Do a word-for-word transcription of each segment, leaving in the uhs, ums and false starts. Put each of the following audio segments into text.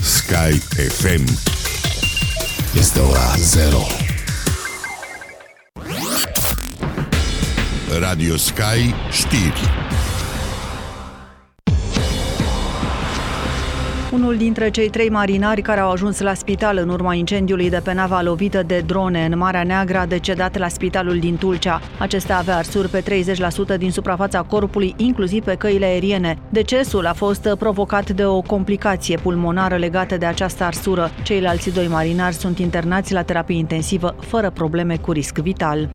Sky F M. Este ora zero. Radio Sky știri. Unul dintre cei trei marinari care au ajuns la spital în urma incendiului de pe nava lovită de drone în Marea Neagră a decedat la spitalul din Tulcea. Acesta avea arsuri pe treizeci la sută din suprafața corpului, inclusiv pe căile aeriene. Decesul a fost provocat de o complicație pulmonară legată de această arsură. Ceilalți doi marinari sunt internați la terapie intensivă, fără probleme cu risc vital.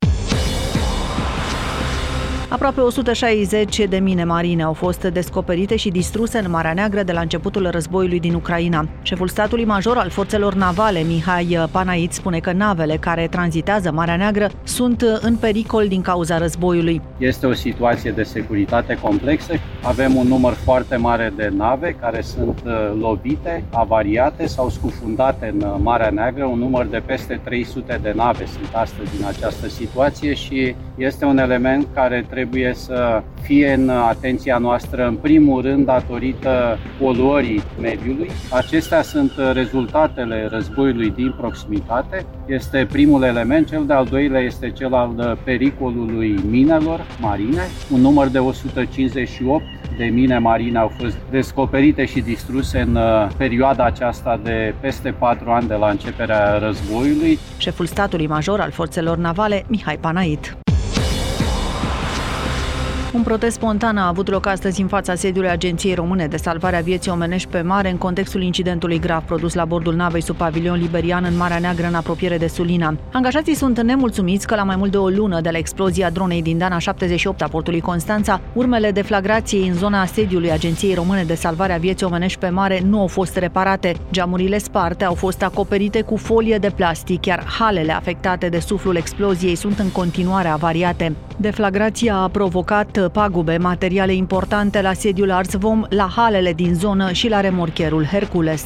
Aproape o sută șaizeci de mine marine au fost descoperite și distruse în Marea Neagră de la începutul războiului din Ucraina. Șeful statului major al forțelor navale, Mihai Panait, spune că navele care tranzitează Marea Neagră sunt în pericol din cauza războiului. Este o situație de securitate complexă. Avem un număr foarte mare de nave care sunt lovite, avariate sau scufundate în Marea Neagră. Un număr de peste trei sute de nave sunt astăzi în această situație și este un element care trebuie trebuie să fie în atenția noastră, în primul rând, datorită poluării mediului. Acestea sunt rezultatele războiului din proximitate. Este primul element. Cel de-al doilea este cel al pericolului minelor marine. Un număr de o sută cincizeci și opt de mine marine au fost descoperite și distruse în perioada aceasta de peste patru ani de la începerea războiului. Șeful statului major al forțelor navale, Mihai Panait. Un protest spontan a avut loc astăzi în fața sediului Agenției Române de Salvare a Vieții Omenești pe mare în contextul incidentului grav produs la bordul navei sub pavilion liberian în Marea Neagră în apropiere de Sulina. Angajații sunt nemulțumiți că la mai mult de o lună de la explozia dronei din Dana șaptezeci și opt a portului Constanța, urmele deflagrației în zona sediului Agenției Române de Salvare a Vieții Omenești pe mare nu au fost reparate. Geamurile sparte au fost acoperite cu folie de plastic, iar halele afectate de suflul exploziei sunt în continuare avariate. Deflagrația a provocat pagube materiale importante la sediul Arsvom, la halele din zonă și la remorcherul Hercules.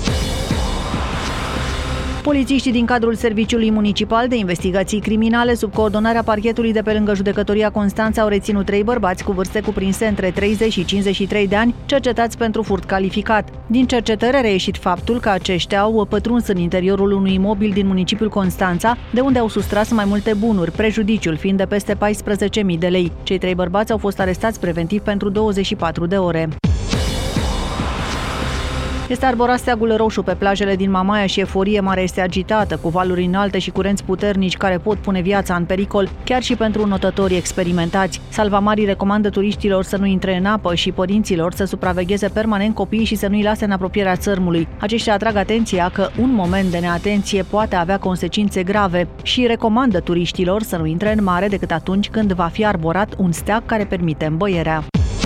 Polițiștii din cadrul Serviciului Municipal de Investigații Criminale, sub coordonarea parchetului de pe lângă Judecătoria Constanța, au reținut trei bărbați cu vârste cuprinse între treizeci și cincizeci și trei de ani, cercetați pentru furt calificat. Din cercetare a reieșit faptul că aceștia au pătruns în interiorul unui imobil din municipiul Constanța, de unde au sustras mai multe bunuri, prejudiciul fiind de peste paisprezece mii de lei. Cei trei bărbați au fost arestați preventiv pentru douăzeci și patru de ore. Este arborat steagul roșu pe plajele din Mamaia și Eforie Mare este agitată, cu valuri înalte și curenți puternici care pot pune viața în pericol, chiar și pentru notătorii experimentați. Salvamarii recomandă turiștilor să nu intre în apă și părinților să supravegheze permanent copiii și să nu-i lase în apropierea țărmului. Aceștia atrag atenția că un moment de neatenție poate avea consecințe grave și recomandă turiștilor să nu intre în mare decât atunci când va fi arborat un steag care permite îmbăierea.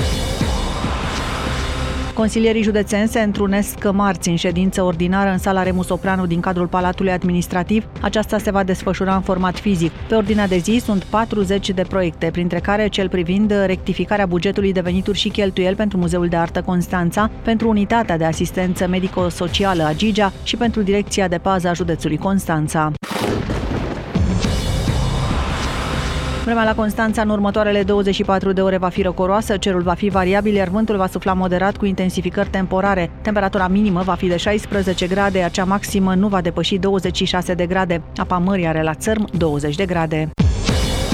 Consilierii județeni se întrunesc marți în ședință ordinară în sala Remus Opranu din cadrul Palatului Administrativ. Aceasta se va desfășura în format fizic. Pe ordinea de zi sunt patruzeci de proiecte, printre care cel privind rectificarea bugetului de venituri și cheltuieli pentru Muzeul de Artă Constanța, pentru Unitatea de Asistență Medico-Socială a Gigea și pentru Direcția de Pază a județului Constanța. Vremea la Constanța în următoarele douăzeci și patru de ore va fi răcoroasă, cerul va fi variabil, iar vântul va sufla moderat cu intensificări temporare. Temperatura minimă va fi de șaisprezece grade, iar cea maximă nu va depăși douăzeci și șase de grade. Apa mării are la țărm douăzeci de grade.